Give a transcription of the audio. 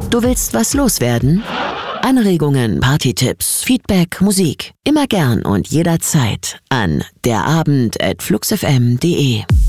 Du willst was loswerden? Anregungen, Partytipps, Feedback, Musik. Immer gern und jederzeit an derabend@fluxfm.de.